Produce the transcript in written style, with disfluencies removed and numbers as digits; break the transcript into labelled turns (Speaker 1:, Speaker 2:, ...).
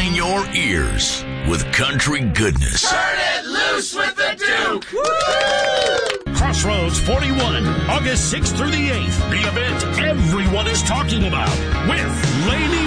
Speaker 1: between your ears with country goodness.
Speaker 2: Turn it loose with the Duke!
Speaker 3: Woo! Crossroads 41, August 6th through the 8th. The event everyone is talking about with Lady